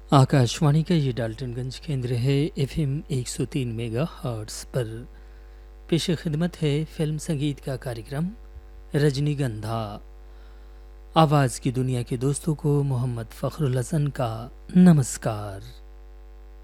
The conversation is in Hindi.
आकाशवाणी का ये डाल्टनगंज केंद्र है। एफएम 103 मेगाहर्ट्ज़ पर पेश खिदमत है फिल्म संगीत का कार्यक्रम रजनीगंधा। आवाज़ की दुनिया के दोस्तों को मोहम्मद फ़खरुल हसन का नमस्कार।